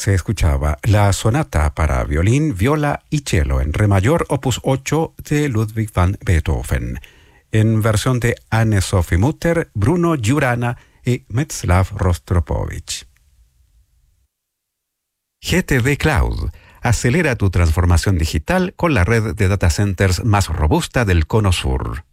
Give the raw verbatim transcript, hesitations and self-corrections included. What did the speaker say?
Se escuchaba la sonata para violín, viola y cello en re mayor, opus ocho de Ludwig van Beethoven, en versión de Anne-Sophie Mutter, Bruno Giurana y Mstislav Rostropovich. G T D Cloud. Acelera tu transformación digital con la red de data centers más robusta del Cono Sur.